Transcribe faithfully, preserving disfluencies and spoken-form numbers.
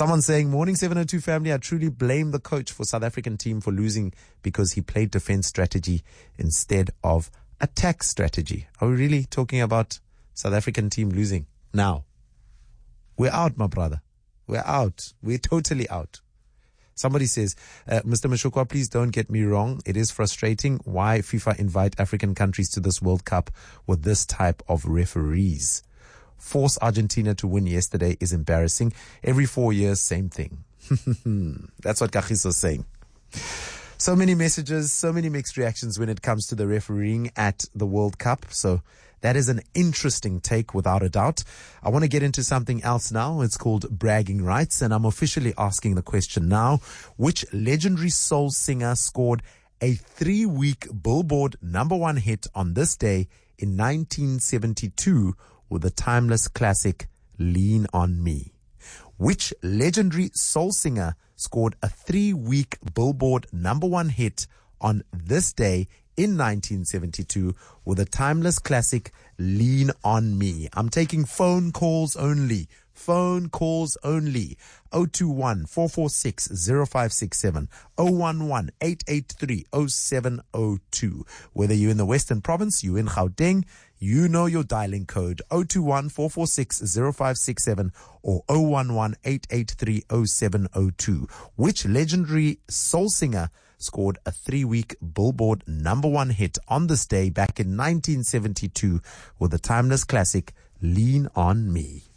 Someone saying, morning seven oh two family, I truly blame the coach for South African team for losing because he played defense strategy instead of attack strategy. Are we really talking about South African team losing? Now, we're out, my brother. We're out. We're totally out. Somebody says, uh, Mister Mashukwa, please don't get me wrong. It is frustrating why FIFA invite African countries to this World Cup with this type of referees. Force Argentina to win yesterday is embarrassing. Every four years, same thing. That's what Kagiso's saying. So many messages, so many mixed reactions when it comes to the refereeing at the World Cup. So that is an interesting take without a doubt. I want to get into something else now. It's called bragging rights, and I'm officially asking the question now. Which legendary soul singer scored a three-week Billboard number one hit on this day in nineteen seventy-two with the timeless classic Lean on Me? Which legendary soul singer scored a three-week Billboard number one hit on this day in nineteen seventy-two with a timeless classic Lean on Me? I'm taking phone calls only. Phone calls only. zero two one, four four six, zero five six seven, zero one one, eight eight three, zero seven zero two. Whether you're in the Western Province, you're in Gauteng, you know your dialing code zero two one, four four six, zero five six seven or zero one one, eight eight three, zero seven zero two. Which legendary soul singer scored a three-week Billboard number one hit on this day back in nineteen seventy-two with the timeless classic Lean on Me?